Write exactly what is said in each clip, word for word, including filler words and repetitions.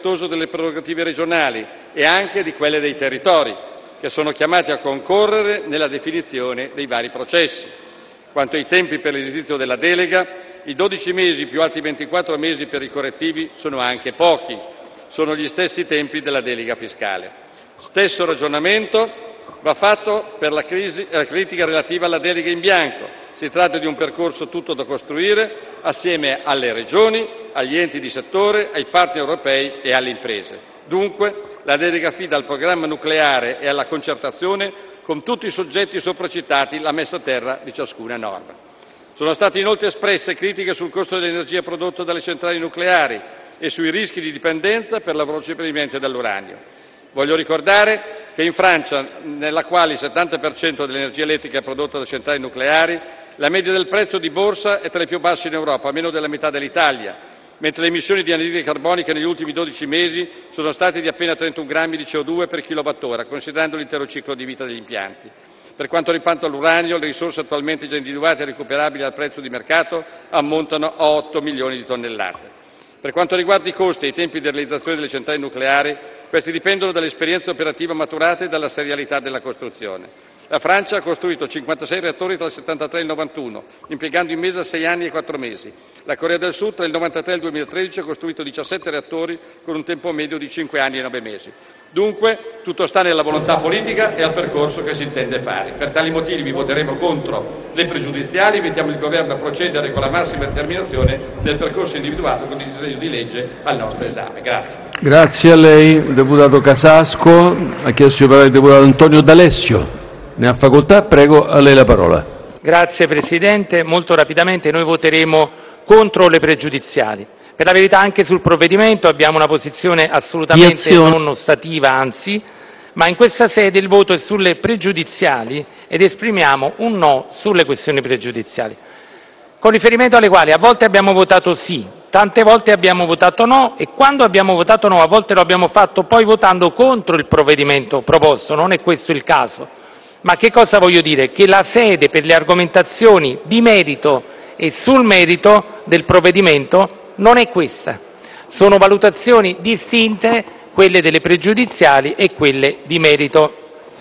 delle prerogative regionali e anche di quelle dei territori, che sono chiamati a concorrere nella definizione dei vari processi. Quanto ai tempi per l'esercizio della delega, i dodici mesi più altri ventiquattro mesi per i correttivi sono anche pochi, sono gli stessi tempi della delega fiscale. Stesso ragionamento va fatto per la, crisi, la critica relativa alla delega in bianco. Si tratta di un percorso tutto da costruire assieme alle regioni, agli enti di settore, ai partner europei e alle imprese. Dunque, la delega affida al programma nucleare e alla concertazione con tutti i soggetti sopracitati la messa a terra di ciascuna norma. Sono state inoltre espresse critiche sul costo dell'energia prodotta dalle centrali nucleari e sui rischi di dipendenza per la veloce procedimento dell'uranio. Voglio ricordare che in Francia, nella quale il settanta per cento dell'energia elettrica è prodotta da centrali nucleari, la media del prezzo di borsa è tra le più basse in Europa, meno della metà dell'Italia, mentre le emissioni di anidride carbonica negli ultimi dodici mesi sono state di appena trentuno grammi di C O due per kilowattora, considerando l'intero ciclo di vita degli impianti. Per quanto riguarda l'uranio, le risorse attualmente già individuate e recuperabili al prezzo di mercato ammontano a otto milioni di tonnellate. Per quanto riguarda i costi e i tempi di realizzazione delle centrali nucleari, questi dipendono dall'esperienza operativa maturata e dalla serialità della costruzione. La Francia ha costruito cinquantasei reattori tra il settantatré e il novantuno, impiegando in mese sei anni e quattro mesi. La Corea del Sud tra il novantatré e il duemilatredici ha costruito diciassette reattori con un tempo medio di cinque anni e nove mesi. Dunque, tutto sta nella volontà politica e al percorso che si intende fare. Per tali motivi voteremo contro le pregiudiziali e invitiamo il Governo a procedere con la massima determinazione nel percorso individuato con il disegno di legge al nostro esame. Grazie. Grazie a lei, deputato Casasco. Ha chiesto di parlare il deputato Antonio D'Alessio. Ne ha facoltà, prego, a lei la parola. Grazie Presidente, molto rapidamente noi voteremo contro le pregiudiziali. Per la verità anche sul provvedimento abbiamo una posizione assolutamente non ostativa, anzi, ma in questa sede il voto è sulle pregiudiziali ed esprimiamo un no sulle questioni pregiudiziali, con riferimento alle quali a volte abbiamo votato sì, tante volte abbiamo votato no e quando abbiamo votato no a volte lo abbiamo fatto poi votando contro il provvedimento proposto, non è questo il caso. Ma che cosa voglio dire? Che la sede per le argomentazioni di merito e sul merito del provvedimento non è questa. Sono valutazioni distinte, quelle delle pregiudiziali e quelle di merito.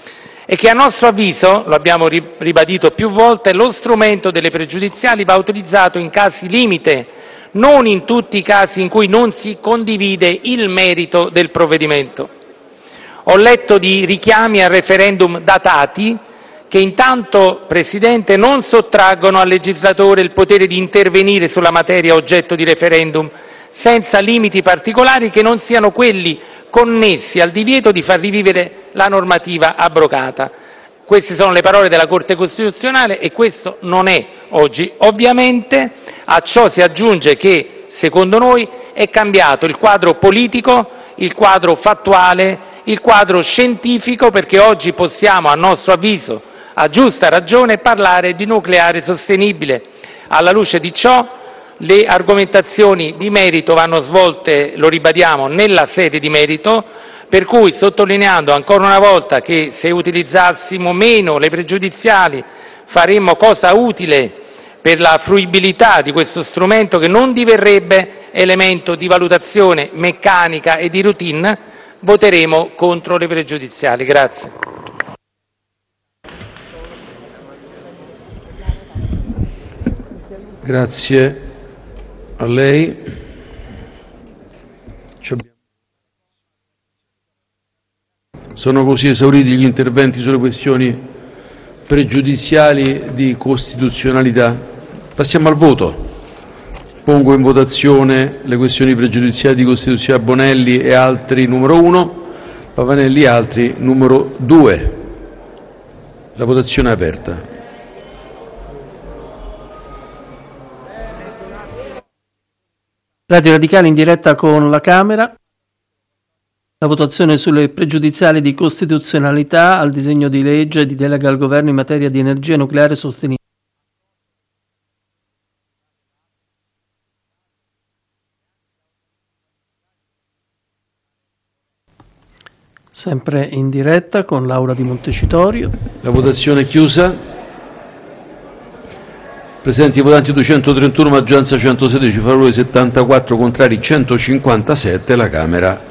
E che a nostro avviso, lo abbiamo ribadito più volte, lo strumento delle pregiudiziali va utilizzato in casi limite, non in tutti i casi in cui non si condivide il merito del provvedimento. Ho letto di richiami al referendum datati che intanto, Presidente, non sottraggono al legislatore il potere di intervenire sulla materia oggetto di referendum senza limiti particolari che non siano quelli connessi al divieto di far rivivere la normativa abrogata. Queste sono le parole della Corte Costituzionale e questo non è oggi. Ovviamente a ciò si aggiunge che, secondo noi, è cambiato il quadro politico, il quadro fattuale, il quadro scientifico, perché oggi possiamo, a nostro avviso, a giusta ragione, parlare di nucleare sostenibile. Alla luce di ciò, le argomentazioni di merito vanno svolte, lo ribadiamo, nella sede di merito, per cui sottolineando ancora una volta che se utilizzassimo meno le pregiudiziali faremmo cosa utile per la fruibilità di questo strumento che non diverrebbe elemento di valutazione meccanica e di routine, voteremo contro le pregiudiziali. Grazie. Grazie a lei. Sono così esauriti gli interventi sulle questioni pregiudiziali di costituzionalità. Passiamo al voto. Pongo in votazione le questioni pregiudiziali di costituzionalità Bonelli e altri numero uno, Pavanelli e altri numero due. La votazione è aperta. Radio Radicale in diretta con la Camera. La votazione sulle pregiudiziali di costituzionalità al disegno di legge di delega al Governo in materia di energia nucleare sostenibile. Sempre in diretta con Laura Di Montecitorio. La votazione è chiusa. Presenti i votanti duecentotrentuno, maggioranza centosedici, favorevoli settantaquattro, contrari centocinquantasette. La Camera